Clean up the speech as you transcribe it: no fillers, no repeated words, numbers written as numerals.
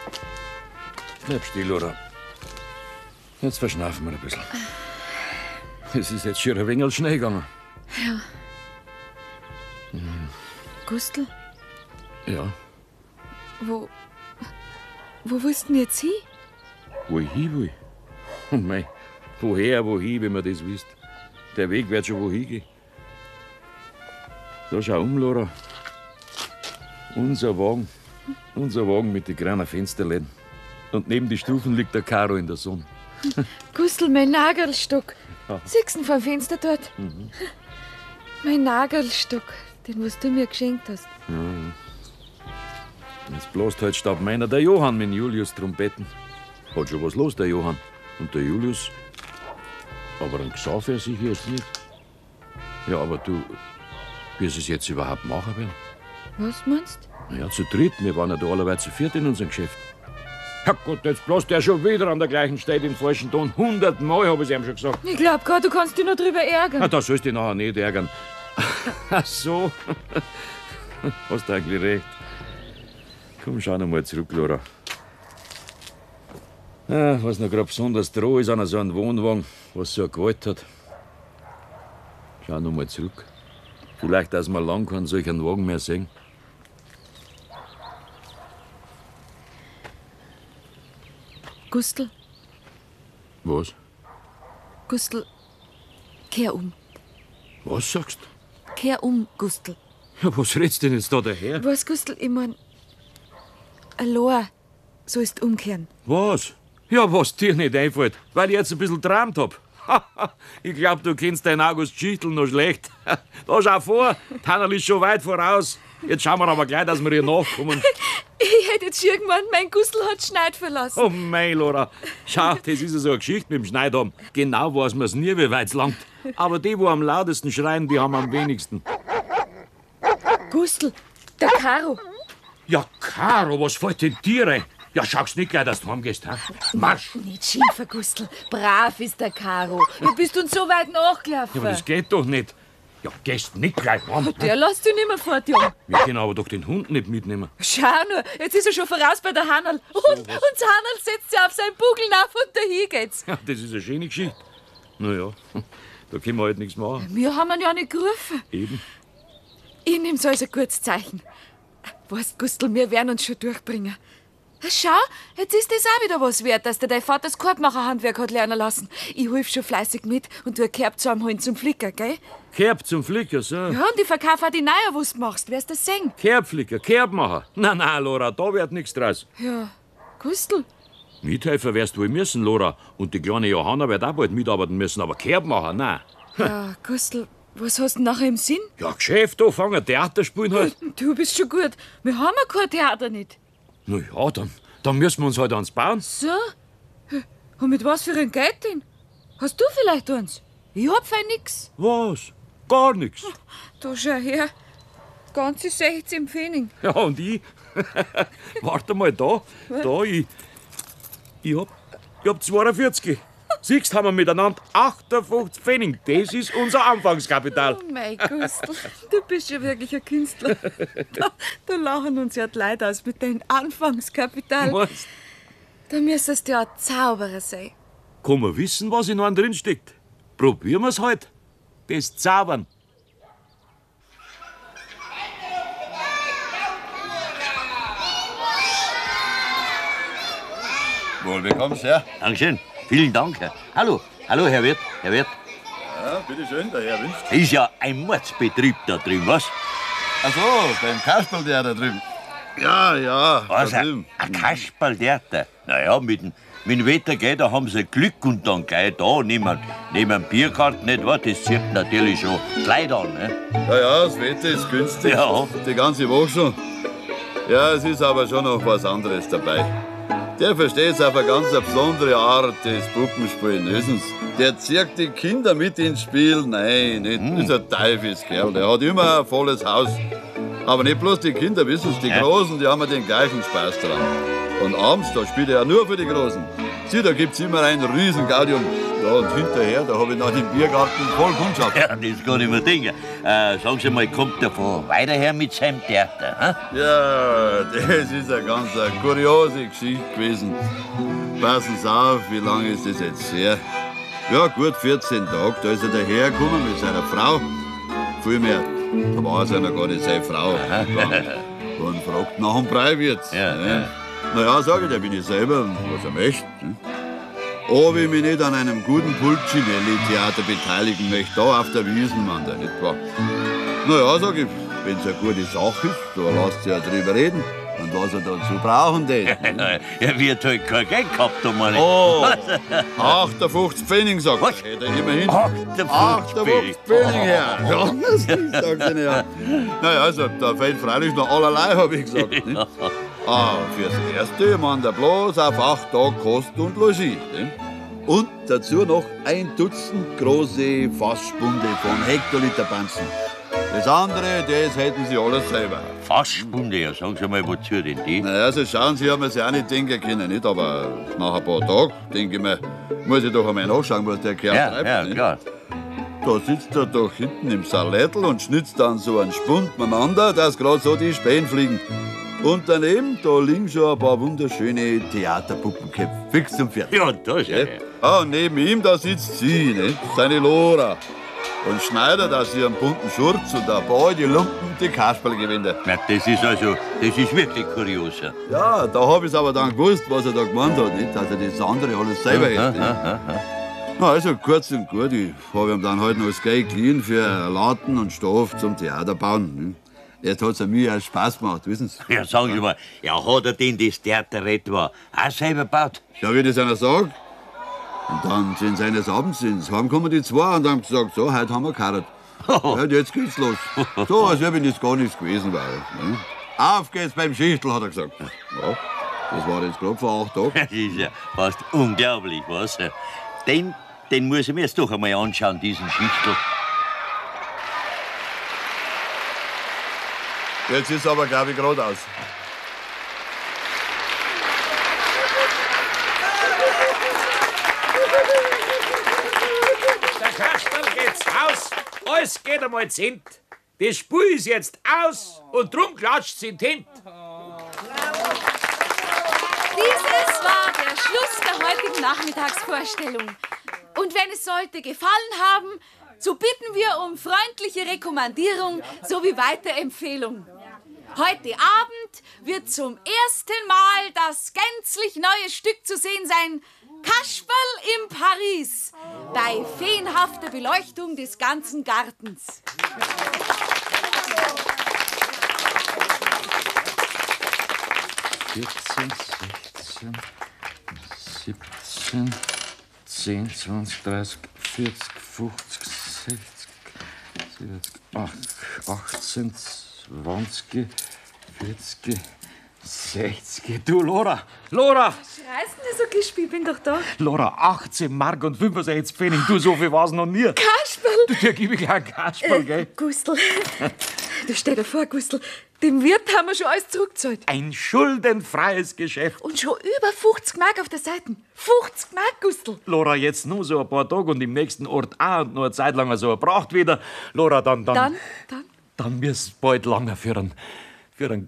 Bleib still, oder? Jetzt verschnaufen wir ein bisschen. Es ist jetzt schon ein wenig schnell gegangen. Ja. Gustl, Ja, wo willst du denn jetzt hin? wo ich hin will. Oh mei, wohin, wenn man das wisst. Der Weg wird schon wohin gehen. Da schau Laura. Unser Wagen mit den kleinen Fensterläden. Und neben die Stufen liegt der Karo in der Sonne. Gustl, mein Nagelstock. Ja. Siehst du ihn vom Fenster dort? Mein Nagelstock, den was du mir geschenkt hast. Jetzt bloß halt statt meiner der Johann mit Julius Trompeten. Hat schon was los, der Johann. Und der Julius. Aber ein Gesauf er sicher jetzt nicht. Ja, aber du, wie sie es jetzt überhaupt machen werden? Was meinst Na ja, zu dritt. Wir waren ja da allerweil zu viert in unserem Geschäft. Herrgott, jetzt bloß der schon wieder an der gleichen Stelle den falschen Ton. 100-mal habe ich ihm schon gesagt. du? Ich glaub grad, du kannst dich noch drüber ärgern. Na, da sollst du dich nachher nicht ärgern. Ach so. Hast du eigentlich recht. Komm, schau noch mal zurück, Laura. Was noch gerade besonders droh ist an so einem Wohnwagen, was so eine Gewalt hat. Schau noch mal zurück. Vielleicht, dass man lang keinen solchen Wagen mehr sehen. Gustl, Was? Gustl, kehr um. Was sagst du? Kehr um, Gustl. Ja, was redst du denn jetzt da daher? Was, Gustl, ich mein... Allein sollst umkehren. Was? Ja, was dir nicht einfällt, weil ich jetzt ein bisschen geträumt hab. Ich glaub, du kennst deinen August Schichtel noch schlecht. Da schau vor, Tannerl ist schon weit voraus. Jetzt schauen wir aber gleich, dass wir ihr nachkommen. Ich hätte jetzt schon gemeint, mein Gustl hat Schneid verlassen. Oh mei, Laura. Schau, das ist ja so eine Geschichte mit dem Schneid haben. Genau weiß man's nie, wie weit's langt. Aber die, wo am lautesten schreien, die haben am wenigsten. Gustl, der Karo. Ja, Caro, was fällt denn dir ein? Ja, schaust nicht gleich, dass du heimgehst, ha? Marsch! Nicht schimpfen, Gustl. Brav ist der Karo. Du bist uns so weit nachgelaufen. Ja, aber das geht doch nicht. Ja, gehst nicht gleich heim. Der lässt dich nicht mehr fort, Junge. Wir können aber doch den Hund nicht mitnehmen. Schau nur, jetzt ist er schon voraus bei der Hannerl. Und das Hannerl setzt sich auf seinen Bugel auf und dahin geht's. Ja, das ist eine schöne Geschichte. Na ja, da können wir halt nichts machen. Wir haben ihn ja nicht gerufen. Eben. Ich nehm's als ein gutes Zeichen. Weißt, Gustl, wir werden uns schon durchbringen. Schau, jetzt ist das auch wieder was wert, dass dir dein Vater das Korbmacherhandwerk hat lernen lassen. Ich hilf schon fleißig mit und tu ein Kerb zusammenholen zum Flicker, gell? Kerb zum Flicker, so. Ja, und ich verkaufe auch die Neuer, was du machst. Wirst du das sehen? Kerbflicker, Kerbmacher. Na, Laura, da wird nichts draus. Ja, Gustl, Mithelfer wirst du wohl müssen, Laura. Und die kleine Johanna wird auch bald mitarbeiten müssen, aber Kerbmacher, nein. ja, Gustl, was hast du nachher im Sinn? Ja, Geschäft anfangen, Theater spielen halt. Du bist schon gut. Wir haben ja kein Theater nicht. Na ja, dann müssen wir uns halt ans bauen. So? Und mit was für ein Geld denn? Hast du vielleicht eins? Ich hab fein nix. Was? Gar nichts. Da schau her. Ganze 16 Pfennig. Ja, und ich? Warte mal, da, ich hab 42. Siehst, haben wir miteinander 58 Pfennig. Das ist unser Anfangskapital. Oh mein Gustl, du bist ja wirklich ein Künstler. Da lachen uns ja die Leute aus mit deinem Anfangskapital. Was? Da müsstest du ja ein Zauberer sein. Kann man wissen, was in einem drin steckt? Probieren wir's halt. Das Zaubern. Wohl bekommst, ja? Dankeschön. Vielen Dank. Hallo, Herr Wirt. Ja, bitteschön, der Herr wünscht. Ist ja ein Mordsbetrieb da drüben, was? Ach so, beim Kasperl der da drüben. Ja, Was, da drüben. ein Kasperl der da? Naja, mit dem Wetter, gell, da haben sie Glück und dann gleich da, neben dem Biergarten, nicht wahr? Das zieht natürlich schon die Leute an, ne? Ja, das Wetter ist günstig. Ja. Die ganze Woche schon. Ja, es ist aber schon noch was anderes dabei. Der versteht auf eine ganz besondere Art des Puppenspielen, wissen Sie? Der zieht die Kinder mit ins Spiel. Nein, nicht. Das ist ein Teufelskerl. Der hat immer ein volles Haus. Aber nicht bloß die Kinder, wissen Sie, die Großen, die haben ja den gleichen Spaß dran. Und abends, da spielt er ja nur für die Großen. Sieh, da gibt's immer einen riesen Gaudium. Ja, und hinterher, da habe ich nach dem Biergarten voll Kundschaft. Ja, das kann ich mir denken. Sagen Sie mal, kommt der von weiter her mit seinem Theater? Hm? Ja, das ist eine ganz kuriose Geschichte gewesen. Passen Sie auf, wie lange ist das jetzt her? Ja, gut 14 Tage, da ist er dahergekommen mit seiner Frau. Vielmehr, da war es ja noch gar nicht seine Frau. Und fragt nach dem Breiwirt. Ja. Naja, sage ich, da bin ich selber, was er möchte. Ob ich mich nicht an einem guten Pulcinelli-Theater beteiligen möchte, da auf der Wiesenmann, nicht wahr? Naja, sag ich, wenn es eine gute Sache ist, da lasst ihr ja drüber reden. Und was er dazu brauchen den. Er wird halt kein Geld gehabt, da meine ich. Oh, 58 Pfennig, sagt er. Was? Hätte er immerhin. 58 Pfennig her. Ja, das ist, sagt er ja. Naja, also, da fehlt freilich noch allerlei, habe ich gesagt. Nicht? Fürs Erste, man, der bloß auf 8 Tage Kost und Logis. Nicht? Und dazu noch 1 Dutzend große Fassspunde von Hektoliter Panzen. Das andere, das hätten Sie alles selber. Fassspunde, ja, sagen Sie mal, wozu denn die? Naja, also schauen Sie, haben wir sich auch nicht denken können, nicht? Aber nach ein paar Tagen, denke ich mir, muss ich doch einmal nachschauen, was der Kerl treibt. Ja, nicht? klar. Da sitzt er doch hinten im Salätl und schnitzt dann so einen Spund miteinander, dass gerade so die Spähen fliegen. Und daneben, da liegen schon ein paar wunderschöne Theaterpuppenköpfe, fix und fertig. Ja, das ja. Und neben ihm, da sitzt sie, nicht? Seine Lora. Und schneidet aus ihrem bunten Schurz und ein paar alte Lumpen die Kasperlgewinde. Na, das ist wirklich kurios. Ja. Ja, da hab ich's aber dann gewusst, was er da gemeint hat, nicht? Dass er das andere alles selber hätte. Na, also kurz und gut, ich hab ihm dann halt noch das Geld geliehen für Latten und Stoff zum Theater bauen. Nicht? Jetzt hat's mir auch Spaß gemacht, wissen Sie? Ja, sagen Sie mal, ja, hat er denn das Theater etwa auch selber gebaut? Ja, wie das einer sagt. Und dann sind sie eines Abends ins Heim gekommen, die zwei, und haben gesagt, so, heute haben wir geheiratet. Ja, und jetzt geht's los. So, als wenn das gar nichts gewesen wäre. Ne? Auf geht's beim Schichtel, hat er gesagt. Ja, das war jetzt gerade vor 8 Tagen. Das ist ja fast unglaublich, was? Den muss ich mir jetzt doch einmal anschauen, diesen Schichtel. Jetzt ist aber, glaube ich, geradeaus. Der Kasperl geht's raus, alles geht einmal zint. Das Spiel ist jetzt aus und drum klatscht's in die Hände. Dieses war der Schluss der heutigen Nachmittagsvorstellung. Und wenn es sollte gefallen haben, so bitten wir um freundliche Rekommandierung sowie Weiterempfehlung. Heute Abend wird zum ersten Mal das gänzlich neue Stück zu sehen sein, Kasperl in Paris, bei feenhafter Beleuchtung des ganzen Gartens. Vierzehn, 16, 17, 10, 20, 30, 40, 50, 60, 70, 18, 20, 40, 60. Du, Lora! Lora! Schreist du so gespielt? Bin doch da. Lora, 18 Mark und 65 Pfennig. Du, so viel war's noch nie. Kasperl! Du, dir gebe ich gleich einen Kasperl, gell? Gustl, du stell dir vor, Gustl, dem Wirt haben wir schon alles zurückgezahlt. Ein schuldenfreies Geschäft. Und schon über 50 Mark auf der Seite. 50 Mark, Gustl. Lora, jetzt nur so ein paar Tage und im nächsten Ort auch und noch eine Zeit lang so eine Pracht wieder. Lora, dann Dann? Dann wir's bald langer für einen